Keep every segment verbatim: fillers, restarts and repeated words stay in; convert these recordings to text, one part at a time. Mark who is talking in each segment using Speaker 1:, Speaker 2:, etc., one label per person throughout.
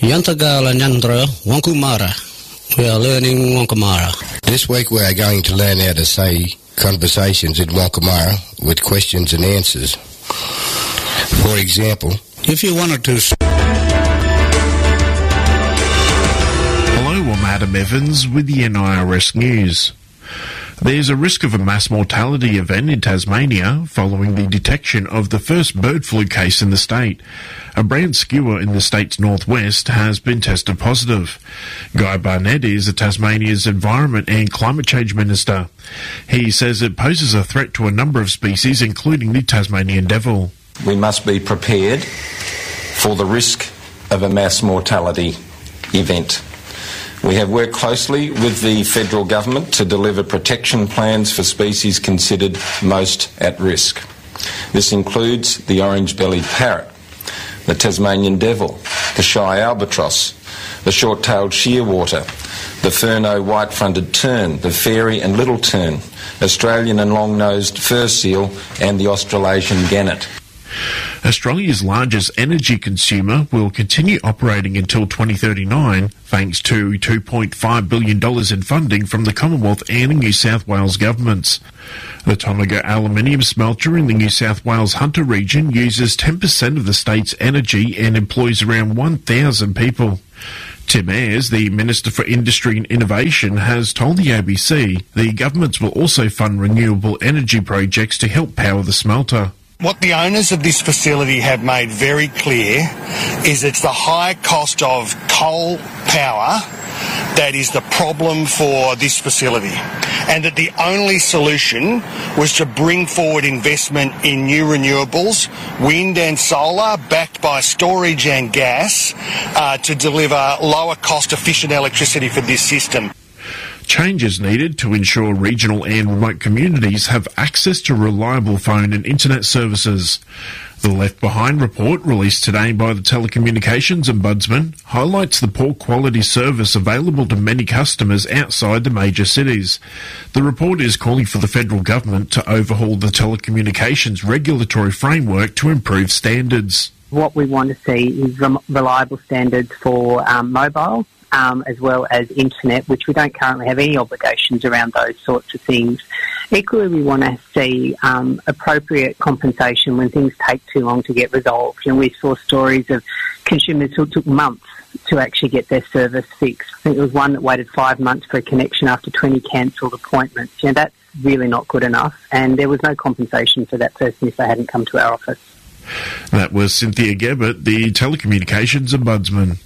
Speaker 1: Yantagala Nyandra Wankumara. We are learning Wankumara.
Speaker 2: This week we are going to learn how to say conversations in Wankumara with questions and answers. For example,
Speaker 1: if you wanted to...
Speaker 3: Hello, I'm Adam Evans with the N I R S News. There's a risk of a mass mortality event in Tasmania following the detection of the first bird flu case in the state. A brand skewer in the state's northwest has been tested positive. Guy Barnett is the Tasmania's Environment and Climate Change Minister. He says it poses a threat to a number of species, including the Tasmanian devil.
Speaker 4: We must be prepared for the risk of a mass mortality event. We have worked closely with the federal government to deliver protection plans for species considered most at risk. This includes the orange-bellied parrot, the Tasmanian devil, the shy albatross, the short-tailed shearwater, the Furneaux white-fronted tern, the fairy and little tern, Australian and long-nosed fur seal, and the Australasian gannet.
Speaker 3: Australia's largest energy consumer will continue operating until twenty thirty-nine thanks to two point five billion dollars in funding from the Commonwealth and the New South Wales governments. The Tonga aluminium smelter in the New South Wales Hunter region uses ten percent of the state's energy and employs around one thousand people. Tim Ayres, the Minister for Industry and Innovation, has told the A B C the governments will also fund renewable energy projects to help power the smelter.
Speaker 5: What the owners of this facility have made very clear is it's the high cost of coal power that is the problem for this facility, and that the only solution was to bring forward investment in new renewables, wind and solar, backed by storage and gas, uh, to deliver lower cost efficient electricity for this system.
Speaker 3: Change is needed to ensure regional and remote communities have access to reliable phone and internet services. The Left Behind report, released today by the Telecommunications Ombudsman, highlights the poor quality service available to many customers outside the major cities. The report is calling for the federal government to overhaul the telecommunications regulatory framework to improve standards.
Speaker 6: What we want to see is reliable standards for um, mobile, Um, as well as internet, which we don't currently have any obligations around those sorts of things. Equally, we want to see um, appropriate compensation when things take too long to get resolved. And we saw stories of consumers who took months to actually get their service fixed. I think there was one that waited five months for a connection after twenty cancelled appointments. You know, that's really not good enough, and there was no compensation for that person if they hadn't come to our office.
Speaker 3: That was Cynthia Gebbert, the Telecommunications Ombudsman.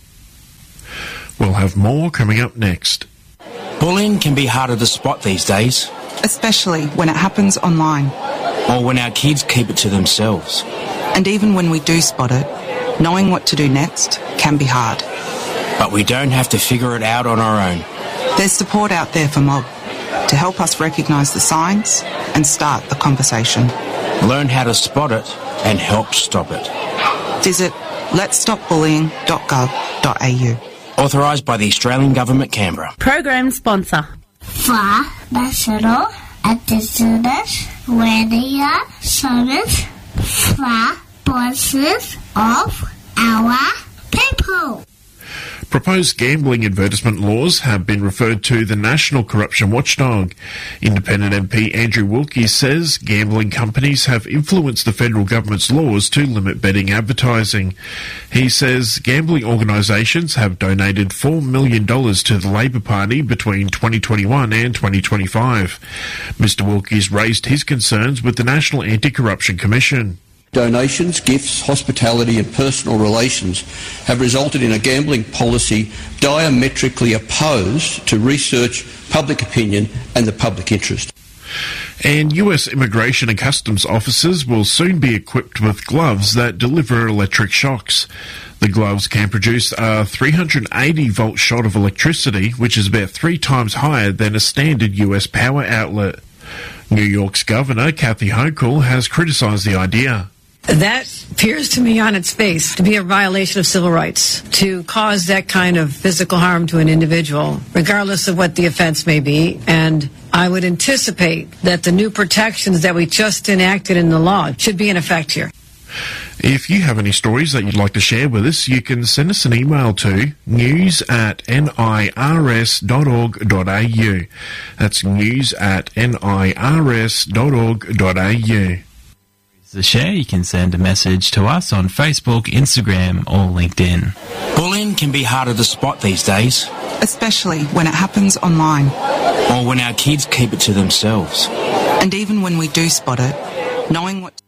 Speaker 3: We'll have more coming up next.
Speaker 7: Bullying can be harder to spot these days.
Speaker 8: Especially when it happens online.
Speaker 7: Or when our kids keep it to themselves.
Speaker 8: And even when we do spot it, knowing what to do next can be hard.
Speaker 7: But we don't have to figure it out on our own.
Speaker 8: There's support out there for Mob to help us recognise the signs and start the conversation.
Speaker 7: Learn how to spot it and help stop it.
Speaker 8: Visit lets stop bullying dot gov dot a u.
Speaker 7: Authorised by the Australian Government, Canberra.
Speaker 9: Program sponsor.
Speaker 10: For National Indigenous Radio Service for voices of our people.
Speaker 3: Proposed gambling advertisement laws have been referred to the National Corruption Watchdog. Independent M P Andrew Wilkie says gambling companies have influenced the federal government's laws to limit betting advertising. He says gambling organisations have donated four million dollars to the Labor Party between twenty twenty-one and twenty twenty-five. Mister Wilkie's raised his concerns with the National Anti-Corruption Commission.
Speaker 11: Donations, gifts, hospitality and personal relations have resulted in a gambling policy diametrically opposed to research, public opinion and the public interest.
Speaker 3: And U S Immigration and Customs officers will soon be equipped with gloves that deliver electric shocks. The gloves can produce a three hundred eighty volt shot of electricity, which is about three times higher than a standard U S power outlet. New York's Governor, Kathy Hochul, has criticised the idea.
Speaker 12: That appears to me on its face to be a violation of civil rights, to cause that kind of physical harm to an individual, regardless of what the offense may be. And I would anticipate that the new protections that we just enacted in the law should be in effect here.
Speaker 3: If you have any stories that you'd like to share with us, you can send us an email to news at nirs dot org dot a u. That's news at nirs dot org dot a u.
Speaker 9: To share, you can send a message to us on Facebook, Instagram or LinkedIn.
Speaker 7: Bullying can be harder to spot these days.
Speaker 8: Especially when it happens online.
Speaker 7: Or when our kids keep it to themselves.
Speaker 8: And even when we do spot it, knowing what